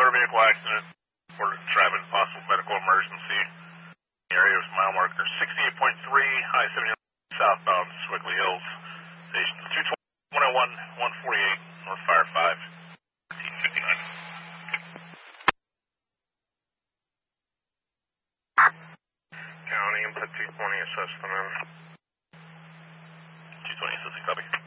motor vehicle accident. Order to Travis, possible medical emergency. Area was mile marker 68.3, high 70 southbound, Swigley Hills. Station 221, 148, North Fire 5, 1359. County, input 220, assessment. 220, assessment, copy.